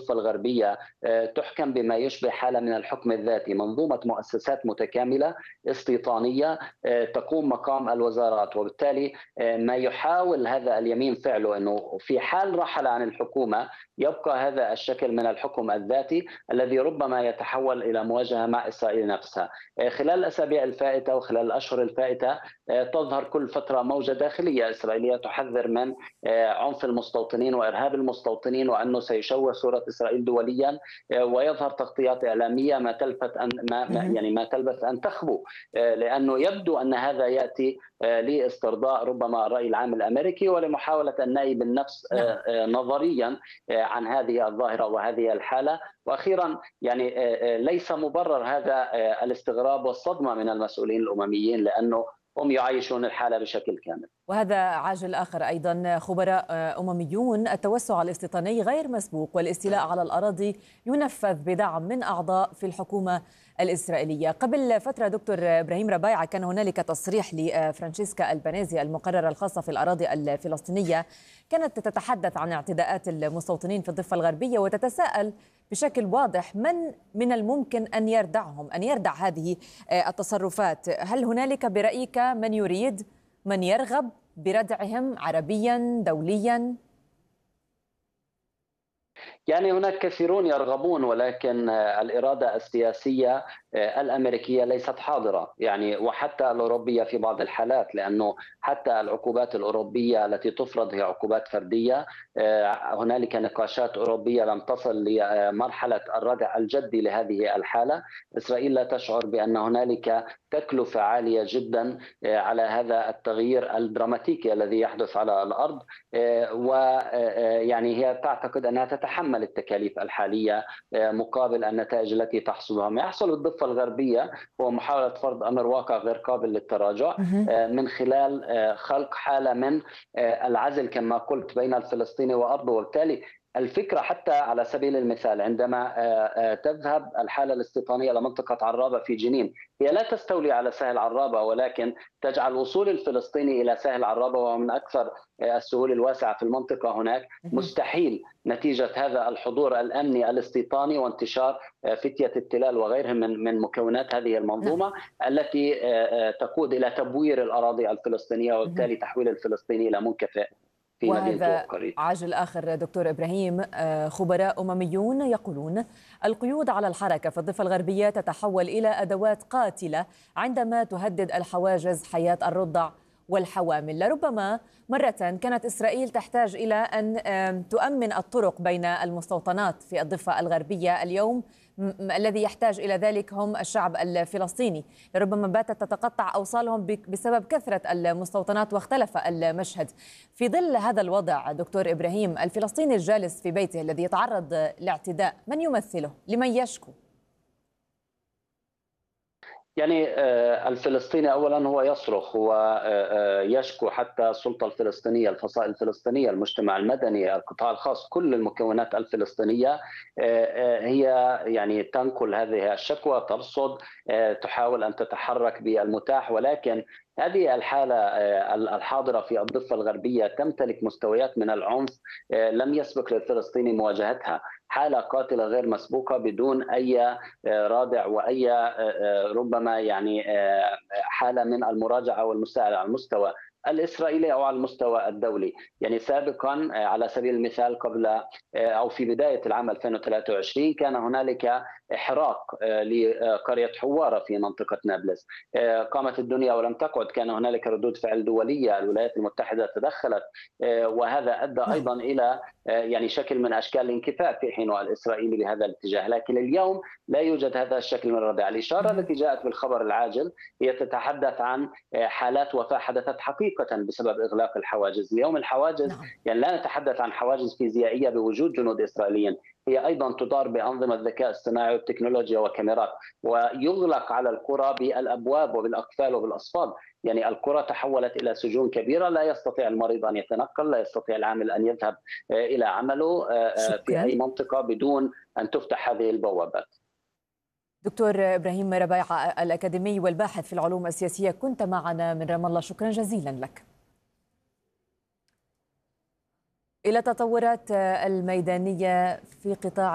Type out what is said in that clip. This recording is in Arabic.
الضفة الغربية تحكم بما يشبه حالة من الحكم الذاتي، منظومة مؤسسات متكاملة استيطانية تقوم مقام الوزارات. وبالتالي ما يحاول هذا اليمين فعله أنه في حال رحل عن الحكومة يبقى هذا الشكل من الحكم الذاتي الذي ربما يتحول إلى مواجهة مع إسرائيل نفسها. خلال الأسابيع الفائتة وخلال الأشهر الفائتة تظهر كل فترة موجة داخلية إسرائيلية تحذر من عنف المستوطنين وإرهاب المستوطنين وأنه سيشوه صورة إسرائيل دوليا، ويظهر تغطيات إعلامية ما تلفت أن ما تلبث أن تخبو، لأنه يبدو أن هذا يأتي لاسترضاء ربما الرأي العام الأمريكي ولمحاولة النأي بالنفس نظريا عن هذه الظاهرة وهذه الحالة. وأخيرا يعني ليس مبرر هذا الاستغراب والصدمة من المسؤولين الأمميين لأنه هم يعيشون الحالة بشكل كامل. وهذا عاجل آخر أيضا. خبراء أمميون: التوسع الاستيطاني غير مسبوق والاستيلاء على الأراضي ينفذ بدعم من أعضاء في الحكومة الإسرائيلية. قبل فترة دكتور إبراهيم ربايعة كان هنالك تصريح لفرانشيسكا البنازي المقررة الخاصة في الأراضي الفلسطينية، كانت تتحدث عن اعتداءات المستوطنين في الضفة الغربية وتتساءل بشكل واضح من الممكن أن يردعهم، أن يردع هذه التصرفات. هل هنالك برأيك من يريد، من يرغب بردعهم عربيا دوليا؟ يعني هناك كثيرون يرغبون، ولكن الإرادة السياسية الأمريكية ليست حاضرة، يعني وحتى الأوروبية في بعض الحالات، لأنه حتى العقوبات الأوروبية التي تفرض هي عقوبات فردية. هنالك نقاشات أوروبية لم تصل لمرحلة الردع الجدي لهذه الحالة. إسرائيل لا تشعر بأن هنالك تكلفة عالية جدا على هذا التغيير الدراماتيكي الذي يحدث على الأرض، ويعني هي تعتقد أنها تتحمل التكاليف الحالية مقابل النتائج التي تحصلها. ما يحصل بالضفة الغربية هو محاولة فرض أمر واقع غير قابل للتراجع من خلال خلق حالة من العزل كما قلت بين الفلسطيني وأرضه. وبالتالي الفكرة حتى على سبيل المثال عندما تذهب الحالة الاستيطانية لمنطقة عرابة في جنين، هي لا تستولي على سهل عرابة، ولكن تجعل وصول الفلسطيني إلى سهل عرابة وهو من أكثر السهول الواسعة في المنطقة هناك مستحيل نتيجة هذا الحضور الأمني الاستيطاني وانتشار فتية التلال وغيرهم من مكونات هذه المنظومة التي تقود إلى تبوير الأراضي الفلسطينية وبالتالي تحويل الفلسطيني إلى منكفئ في مدينته وهذا وقرية. عاجل آخر دكتور إبراهيم. خبراء أمميون يقولون القيود على الحركة في الضفة الغربية تتحول إلى أدوات قاتلة عندما تهدد الحواجز حياة الرضع والحوامل. لربما مرة كانت إسرائيل تحتاج إلى أن تؤمن الطرق بين المستوطنات في الضفة الغربية. اليوم الذي يحتاج إلى ذلك هم الشعب الفلسطيني. لربما باتت تتقطع أوصالهم بسبب كثرة المستوطنات واختلف المشهد. في ظل هذا الوضع دكتور إبراهيم، الفلسطيني الجالس في بيته الذي يتعرض لاعتداء من يمثله؟ لمن يشكو؟ يعني الفلسطيني أولا هو يصرخ، هو يشكو حتى السلطة الفلسطينية، الفصائل الفلسطينية، المجتمع المدني، القطاع الخاص، كل المكونات الفلسطينية هي يعني تنقل هذه الشكوى، ترصد، تحاول أن تتحرك بالمتاح. ولكن هذه الحالة الحاضرة في الضفة الغربية تمتلك مستويات من العنف لم يسبق للفلسطيني مواجهتها. حالة قاتلة غير مسبوقة بدون أي رادع وأي ربما يعني حالة من المراجعة والمساءلة على المستوى الإسرائيلي أو على المستوى الدولي. يعني سابقا على سبيل المثال قبل أو في بداية العام 2023 كان هنالك إحراق لقرية حوارة في منطقة نابلس، قامت الدنيا ولم تقعد، كان هنالك ردود فعل دولية، الولايات المتحدة تدخلت، وهذا أدى أيضا إلى يعني شكل من أشكال الانكفاء في حين الإسرائيلي بهذا الاتجاه. لكن اليوم لا يوجد هذا الشكل من الردع. الإشارة التي جاءت بالخبر العاجل هي تتحدث عن حالات وفاة حدثت حقيقة بسبب إغلاق الحواجز. اليوم الحواجز يعني لا نتحدث عن حواجز فيزيائية بوجود جنود إسرائيليين، هي أيضا تدار بأنظمة الذكاء الاصطناعي والتكنولوجيا وكاميرات، ويغلق على القرى بالأبواب وبالأقفال وبالأصفاد. يعني القرى تحولت إلى سجون كبيرة، لا يستطيع المريض أن يتنقل، لا يستطيع العامل أن يذهب إلى عمله في أي منطقة بدون أن تفتح هذه البوابات. دكتور إبراهيم ربايعة الأكاديمي والباحث في العلوم السياسية، كنت معنا من رام الله، شكرا جزيلا لك. إلى التطورات الميدانية في قطاع